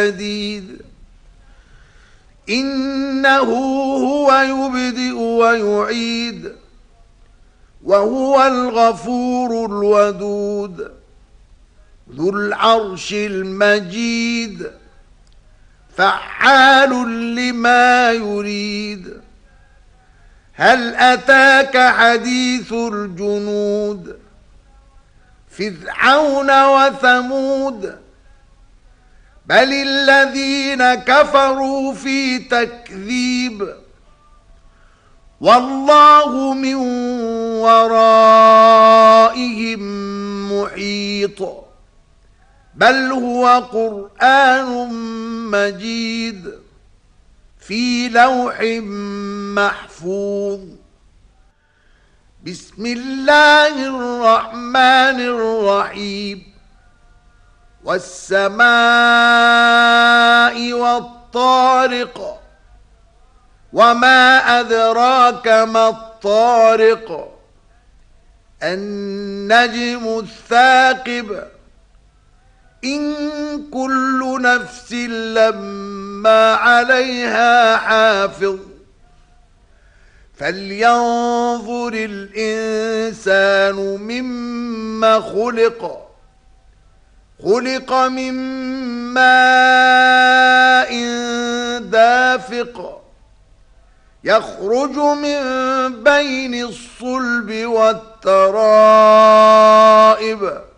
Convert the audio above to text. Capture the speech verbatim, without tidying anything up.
جديد إنه هو يبدئ ويعيد وهو الغفور الودود ذو العرش المجيد فعال لما يريد هل أتاك حديث الجنود فرعون وثمود بل الذين كفروا في تكذيب والله من ورائهم محيط بل هو قرآن مجيد في لوح محفوظ بسم الله الرحمن الرحيم والسماء والطارق وما أدراك ما الطارق النجم الثاقب إن كل نفس لما عليها حافظ فلينظر الإنسان مما خلق خلق من ماء دافق يخرج من بين الصلب والترائب